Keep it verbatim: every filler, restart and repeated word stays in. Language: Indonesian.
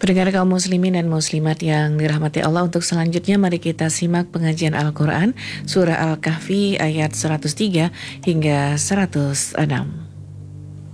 Pendengar kaum muslimin dan muslimat yang dirahmati Allah, untuk selanjutnya mari kita simak pengajian Al-Quran Surah Al-Kahfi ayat seratus tiga hingga seratus enam.